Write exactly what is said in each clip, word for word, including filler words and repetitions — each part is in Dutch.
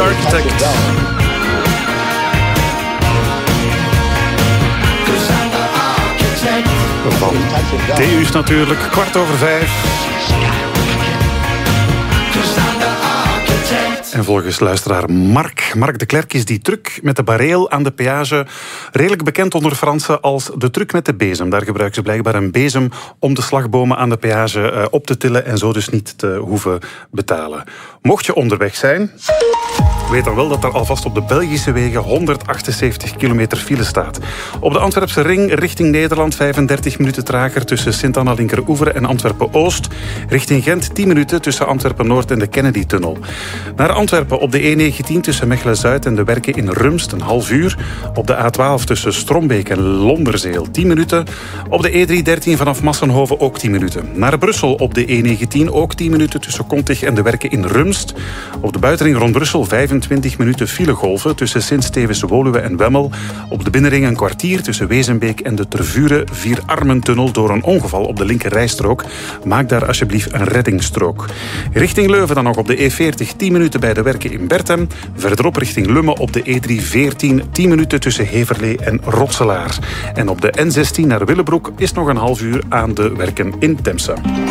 Architect. Van Deus natuurlijk, kwart over vijf. En volgens luisteraar Mark, Mark de Klerk is die truc met de bareel aan de peage redelijk bekend onder Fransen als de truc met de bezem. Daar gebruiken ze blijkbaar een bezem om de slagbomen aan de peage op te tillen en zo dus niet te hoeven betalen. Mocht je onderweg zijn, weet dan wel dat er alvast op de Belgische wegen honderdachtenzeventig kilometer file staat. Op de Antwerpse ring richting Nederland vijfendertig minuten trager tussen Sint-Anna-Linkeroeveren en Antwerpen-Oost. Richting Gent tien minuten tussen Antwerpen-Noord en de Kennedy-tunnel. Naar Antwerpen op de E negentien tussen Mechelen-Zuid en de Werken in Rumst een half uur. Op de A twaalf tussen Strombeek en Londerzeel tien minuten. Op de E driehonderddertien vanaf Massenhoven ook tien minuten. Naar Brussel op de E negentien ook tien minuten tussen Kontig en de Werken in Rumst. Op de buitenring rond Brussel vijfentwintig minuten filegolven tussen Sint-Stevens-Woluwe en Wemmel. Op de binnenring een kwartier tussen Wezenbeek en de Tervuren Vierarmentunnel door een ongeval op de linkerrijstrook. Maak daar alsjeblieft een reddingsstrook. Richting Leuven dan nog op de E veertig tien minuten bij de Werken in Bertem. Verderop richting Lummen op de E driehonderdveertien tien minuten tussen Heverlee en Rotselaar. En op de N zestien naar Willebroek is nog een half uur aan de Werken in Temse.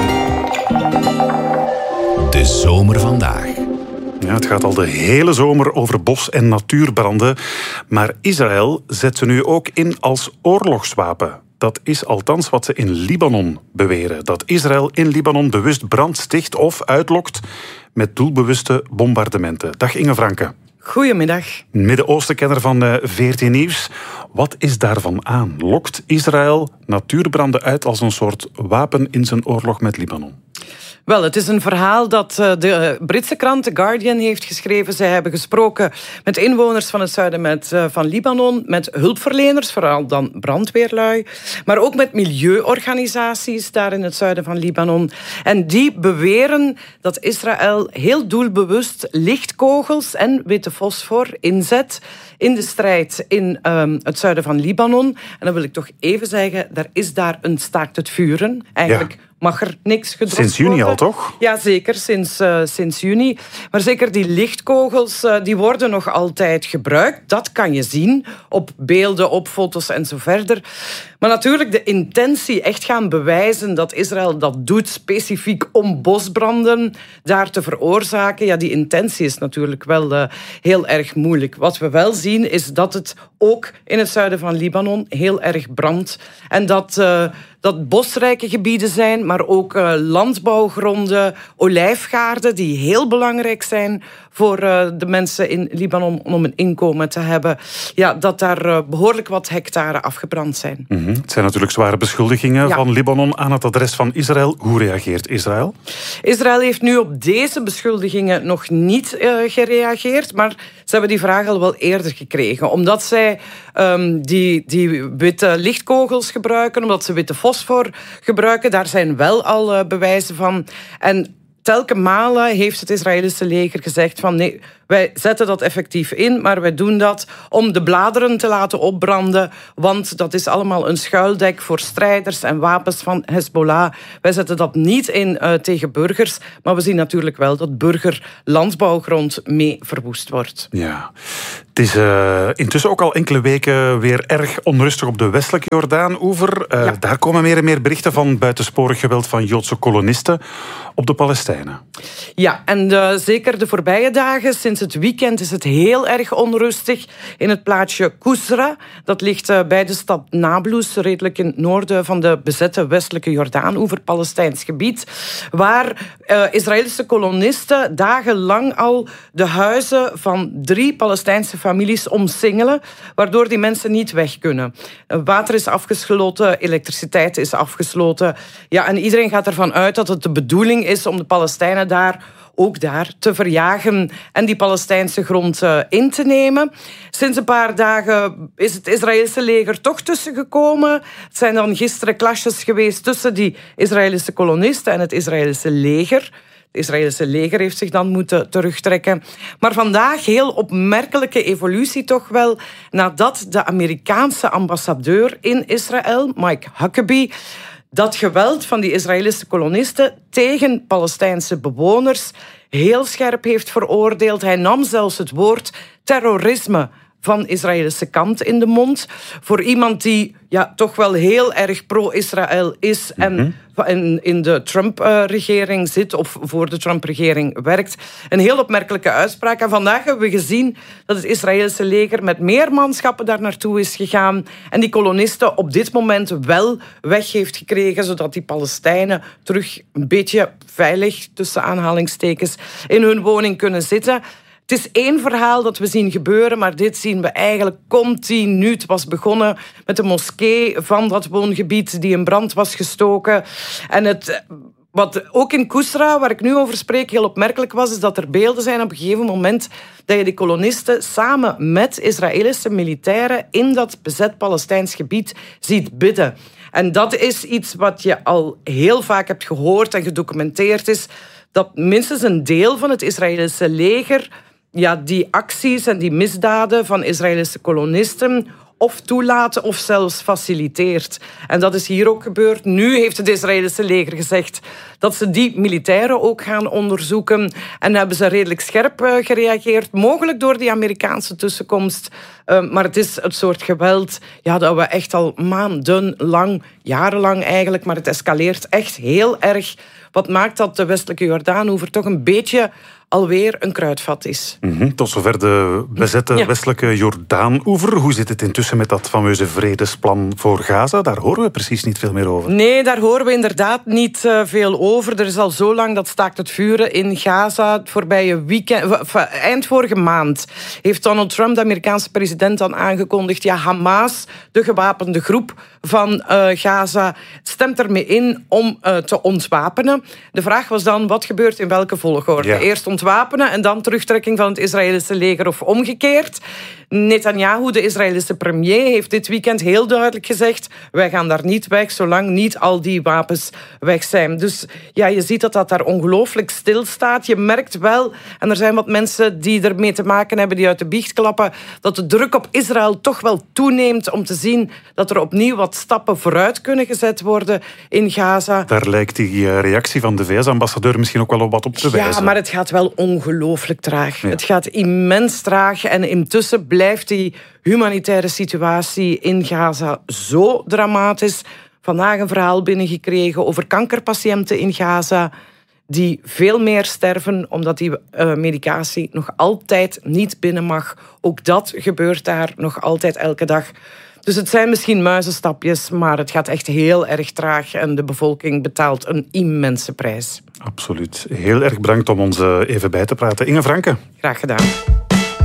De zomer vandaag. Ja, het gaat al de hele zomer over bos- en natuurbranden. Maar Israël zet ze nu ook in als oorlogswapen. Dat is althans wat ze in Libanon beweren. Dat Israël in Libanon bewust brand sticht of uitlokt met doelbewuste bombardementen. Dag Inge Franke. Goedemiddag. Midden-Oostenkenner van veertien Nieuws. Wat is daarvan aan? Lokt Israël natuurbranden uit als een soort wapen in zijn oorlog met Libanon? Wel, het is een verhaal dat de Britse krant The Guardian heeft geschreven. Zij hebben gesproken met inwoners van het zuiden met, uh, van Libanon, met hulpverleners, vooral dan brandweerlui, maar ook met milieuorganisaties daar in het zuiden van Libanon. En die beweren dat Israël heel doelbewust lichtkogels en witte fosfor inzet in de strijd in um, het zuiden van Libanon. En dan wil ik toch even zeggen, er is daar een staakt het vuren. Eigenlijk ja. mag er niks gedropt worden. Sinds juni al, toch? Ja, zeker, sinds, uh, sinds juni. Maar zeker die lichtkogels, uh, die worden nog altijd gebruikt. Dat kan je zien op beelden, op foto's en zo verder. Maar natuurlijk de intentie echt gaan bewijzen dat Israël dat doet specifiek om bosbranden daar te veroorzaken. Ja, die intentie is natuurlijk wel uh, heel erg moeilijk. Wat we wel zien is dat het ook in het zuiden van Libanon heel erg brandt. En dat... Uh, dat bosrijke gebieden zijn, maar ook uh, landbouwgronden, olijfgaarden die heel belangrijk zijn voor uh, de mensen in Libanon om een inkomen te hebben. Ja, dat daar uh, behoorlijk wat hectare afgebrand zijn. Mm-hmm. Het zijn natuurlijk zware beschuldigingen ja. van Libanon aan het adres van Israël. Hoe reageert Israël? Israël heeft nu op deze beschuldigingen nog niet uh, gereageerd, maar ze hebben die vraag al wel eerder gekregen. Omdat zij um, die, die witte lichtkogels gebruiken, omdat ze witte fosfor gebruiken, daar zijn wel al uh, bewijzen van. En telkens malen heeft het Israëlische leger gezegd van nee, wij zetten dat effectief in, maar wij doen dat om de bladeren te laten opbranden, want dat is allemaal een schuildek voor strijders en wapens van Hezbollah. Wij zetten dat niet in uh, tegen burgers, maar we zien natuurlijk wel dat burgerlandbouwgrond mee verwoest wordt. Ja, het is uh, intussen ook al enkele weken weer erg onrustig op de westelijke Jordaan-oever. Uh, ja. Daar komen meer en meer berichten van buitensporig geweld van Joodse kolonisten op de Palestijnen. Ja, en uh, zeker de voorbije dagen, sinds het weekend, is het heel erg onrustig in het plaatsje Kusra. Dat ligt uh, bij de stad Nablus, redelijk in het noorden van de bezette westelijke Jordaan-oever, Palestijns gebied, waar uh, Israëlische kolonisten dagenlang al de huizen van drie Palestijnse families omsingelen, waardoor die mensen niet weg kunnen. Water is afgesloten, elektriciteit is afgesloten. Ja, en iedereen gaat ervan uit dat het de bedoeling is om de Palestijnen daar ook daar te verjagen en die Palestijnse grond uh, in te nemen. Sinds een paar dagen is het Israëlische leger toch tussengekomen. Het zijn dan gisteren clashes geweest tussen die Israëlische kolonisten en het Israëlische leger. Het Israëlische leger heeft zich dan moeten terugtrekken. Maar vandaag heel opmerkelijke evolutie toch wel, nadat de Amerikaanse ambassadeur in Israël, Mike Huckabee, dat geweld van die Israëlische kolonisten tegen Palestijnse bewoners heel scherp heeft veroordeeld. Hij nam zelfs het woord terrorisme van Israëlische kant in de mond. Voor iemand die ja, toch wel heel erg pro-Israël is en in, in de Trump-regering zit of voor de Trump-regering werkt. Een heel opmerkelijke uitspraak. En vandaag hebben we gezien dat het Israëlische leger met meer manschappen daar naartoe is gegaan en die kolonisten op dit moment wel weg heeft gekregen, zodat die Palestijnen terug een beetje veilig, tussen aanhalingstekens, in hun woning kunnen zitten. Het is één verhaal dat we zien gebeuren, maar dit zien we eigenlijk continu. Het was begonnen met de moskee van dat woongebied die in brand was gestoken. En het, wat ook in Kusra, waar ik nu over spreek, heel opmerkelijk was, is dat er beelden zijn op een gegeven moment dat je de kolonisten samen met Israëlische militairen in dat bezet Palestijns gebied ziet bidden. En dat is iets wat je al heel vaak hebt gehoord en gedocumenteerd is, dat minstens een deel van het Israëlische leger ja, die acties en die misdaden van Israëlische kolonisten of toelaten of zelfs faciliteert. En dat is hier ook gebeurd. Nu heeft het Israëlische leger gezegd dat ze die militairen ook gaan onderzoeken. En hebben ze redelijk scherp uh, gereageerd. Mogelijk door die Amerikaanse tussenkomst. Uh, maar het is het soort geweld ja, dat we echt al maandenlang, jarenlang eigenlijk, maar het escaleert echt heel erg. Wat maakt dat de westelijke Jordaanoever toch een beetje alweer een kruidvat is. Mm-hmm. Tot zover de bezette ja. westelijke Jordaanoever. Hoe zit het intussen met dat fameuze vredesplan voor Gaza? Daar horen we precies niet veel meer over. Nee, daar horen we inderdaad niet uh, veel over. Er is al zo lang dat staakt het vuren in Gaza. Het voorbije weekend, eind vorige maand heeft Donald Trump, de Amerikaanse president, dan aangekondigd, ja, Hamas, de gewapende groep van uh, Gaza, stemt ermee in om uh, te ontwapenen. De vraag was dan, wat gebeurt in welke volgorde? Ja. Eerst ontwapenen en dan terugtrekking van het Israëlische leger of omgekeerd. Netanyahu, de Israëlische premier, heeft dit weekend heel duidelijk gezegd, wij gaan daar niet weg zolang niet al die wapens weg zijn. Dus ja, je ziet dat dat daar ongelooflijk stilstaat. Je merkt wel, en er zijn wat mensen die ermee te maken hebben, die uit de biecht klappen, dat de druk op Israël toch wel toeneemt om te zien dat er opnieuw wat stappen vooruit kunnen gezet worden in Gaza. Daar lijkt die reactie van de V S-ambassadeur misschien ook wel op wat op te wijzen. Ja, maar het gaat wel ongelooflijk traag. Ja. Het gaat immens traag en intussen blijft die humanitaire situatie in Gaza zo dramatisch. Vandaag een verhaal binnengekregen over kankerpatiënten in Gaza die veel meer sterven omdat die uh, medicatie nog altijd niet binnen mag. Ook dat gebeurt daar nog altijd elke dag. Dus het zijn misschien muizenstapjes, maar het gaat echt heel erg traag en de bevolking betaalt een immense prijs. Absoluut. Heel erg bedankt om ons even bij te praten. Inge Franke. Graag gedaan.